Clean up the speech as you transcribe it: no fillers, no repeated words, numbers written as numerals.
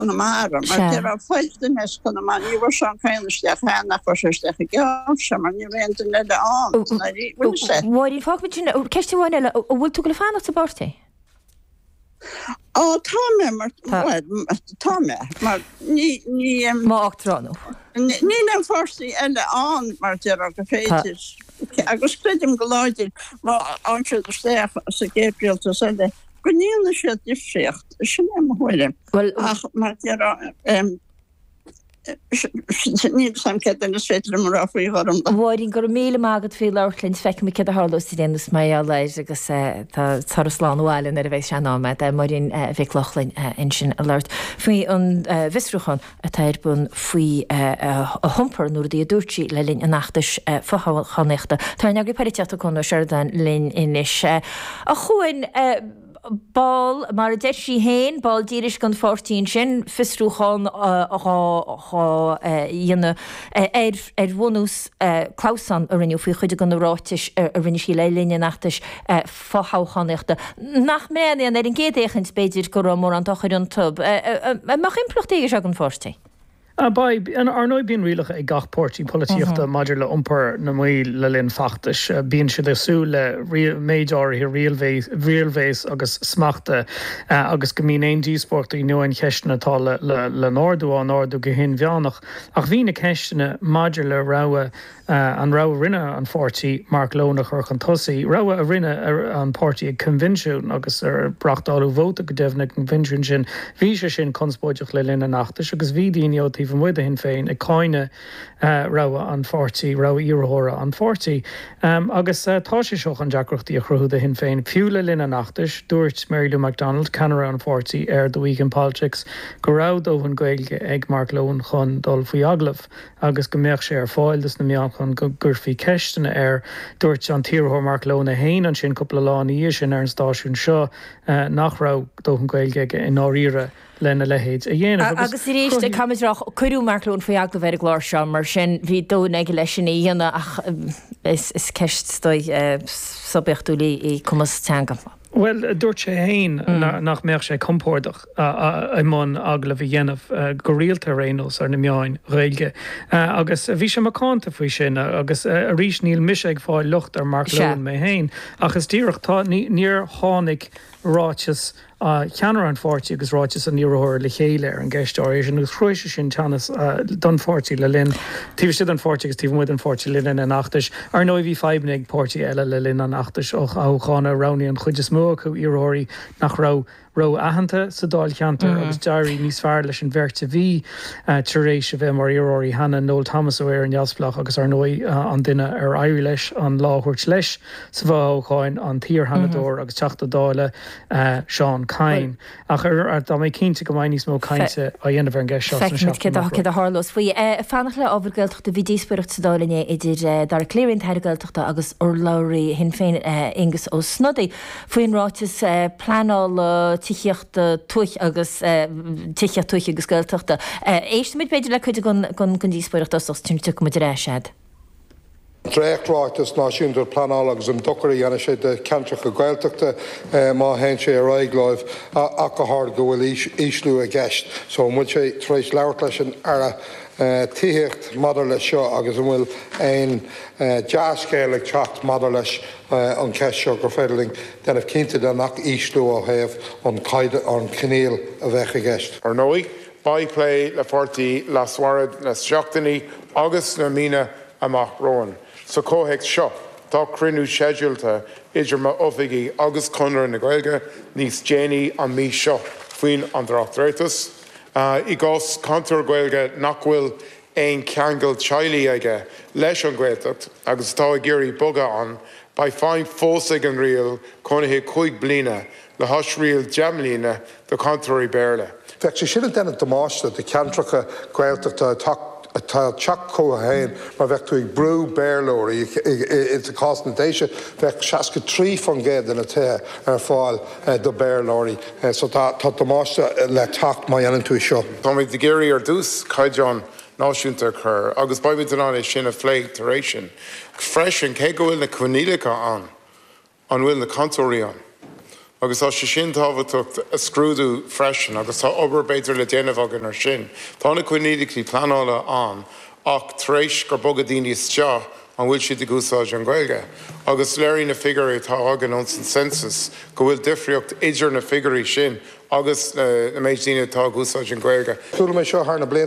mar foichten nes kon man nie was an keinsteach nach forssteach ge man je went net de aan. Waar die fak met kechte wil tú go fan te borte? Tá mar ní má achtránú. Ní an forsaí eile an mar de a go féidir. Agus credim go láidir má anse de steach sa gébrialta sende. Goníle sé difrécht sin hhuiile. Well ach mar ní sam ke in féidir mar afuí harm. Bhín gur míle mágad fé lelinn feic mi ce a hálós dénas mé a leis agus tarslánháilin ar a bheith seannáme de marín bhéichlachlainn in sin a leirt. Fuoi an visruchan a tair bun faoi a humpar nuair dí a dúirtí le linn a nachtas fochanéachta. Tá neagur peirteachta chun se den linn inis. A chuin ball mar a de sí héin ball díris gan 14 sin fisrúchan dhéine bhúnús Clausan a rinneú fao chuide gan ráis a rinne sí le líne nachtas fáchanachta. Nach méan ar an gédéchan spéidir go mór an chuir an tub. Mach implochttaige se an fórsta. Bai an arnoid bíon rialacha ag gach pórtí políochta maidir le umpar na mí le linn fachtas bíon siad asú le méidir hi rialvéis agus smachta agus go mín éon díosport í nuain cheistena tá le nárdú an nárdú go hin bheannach ach bhína cheistena maidir le raha an rá rinne an fórtí Mark Lonach ar an tosaí raha a rinne an pórtí ag convinisiún agus ar brachtáú bhóta go defna convinisiún sin bhí sé sin conspóideach le linn a nachtas agus bhí daoine van muide hin féin a cáine raha an fórtí ra iarthóra an fórtí agus tá sé seoch an deacrochttaí a chruúda hin féin fiúla linn a nachtas dúirt Mary Lou MacDonald canara an fórtí do Weekend Politics go rádóhann gaeilge ag Mark Lone chun dul faoi aglah agus go méach sé ar fáildas na meán chun gur faoi ceistena dúirt an tíorthóir Mark Lone a héin an sin coppla láí sin ar an stáisiún seo nach rá dóhann gaeilge in áíre lenne lehéid a dhéanamh. Agus i rééis camrach chuú Marlún faoi aglah ar glár se mar sin bhí dó ag lei sin í dhéana ach is ceist stoi sobbechtúlí í cumas teanga. Well, dúirt sé héin nach méach sé compórdach man aglah bhí dhéanamh go rialta rénos ar na meáin réilge. Agus bhí sé macánta faoi sin agus a rís níl mis ag fáil lucht ar Mark Lone mé héin. Agus tíireach tá níor tháinig ráitis cheanar an fórtí agus ráitis an níorthir le chéile ar an gceistáir sin agus chruise sin teannas don fórtí le linn. Tíh si an fórtí agus tíh muid an fórtí linn in nachtas ar nó bhí feimnig pórtí eile le linn an nachtas ó chána raní an chuide smó chu iarthirí nach rá ahananta sa dáil cheantar agus deirí níos fearr leis an bheirt a bhí taréis a bheith mar iarthirí Hannah Noel Thomas ó ar an jaasplach agus ar nó an duine ar éirí leis an láthúirt leis sa bh ócháin an tír Hannadóir agus teachta dáile Seán Cain ach ar dá mé cinnte go maiid níos mó cainte a dhéanamh an gceist ce a hálós faoi fannach le ábhargeilteachta bhí díospeireacht sa dálainne idir dar cléirinn theiregeilteachta agus or láirí hin féin ingus ó snodaí faoin ráitis planáil tiíochtta tuich agus tiiche tuich agus gailteachta. Éist mit beidir le chuide gon díospeireacht os tún tu go réisiad. Dréachráitas náisiúntar planálagus an docarí dhéana sé de ceantracha gailteachta má hen sé a réagláibh ach go háir go bhfuil íslú a gceist. So mu sé trééis leabhart leis an ara tííocht madar leis seo agus bhfuil ein deascéalaigh teacht madar leis an ceist seo gur féidirling denmh cinnte den nach íslú ó thaobh an caide an cnéal a bheith a gceist. Ar nóí, baiclé le fortaí las Suarad na seachtaí agus na mína amach roin. So cóhéic seo, tá crinú séisiúlta idir má ofiigi agus conar na Gaeilge níos déanaí an mí seo faoin an Dráchtrétas. I gás cantar Gaeilge nach bhfuil éon ceangal teaghlaí aige leis an Gaeltacht agus tá géirí boga an ba fáin fósaigh an rial chunathe 5 bliana le hasrial deamlína do cantarí béirle. Bheadh sé sin denna domáiste de ceantracha Gaeltachta tá teach có a hain mar bheith tú ag brú béirlóirí is a cásnadéise bheith seaca trí fan géad in a the ar fáil do béirlóirí so tá domáiste le teach mai ann tú seo. Tá mé de géirí ar dús caiideán náisiúnta chur agus baimid an é sin a phléig taréis sin. Freisin cé go bhfuil na cuinílacha an bhfuil na cantóirí an. agus tá sé sin tábhacht a scrúdú freisin, agus tá obair beidir le déanamh agan ar sin. Tána cuinídiclí planála an ach tréis gur bogad daoine isteach an bhfuil siad gúsáid an Gaeilge. Agus léirí na figurí tá agan an san census go bhfuil difriocht idir na figurí sin agus na méid daoine tá gúsáid an Gaeilge. Súla mé seo thar na bliana